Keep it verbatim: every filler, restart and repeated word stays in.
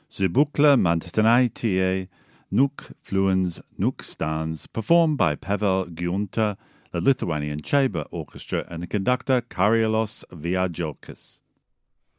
Zibukla Mantanai Tie, Nuk Fluens Nuk Stans, performed by Pavel Giunta, the Lithuanian Chamber Orchestra, and the conductor Karielos Viagiokas.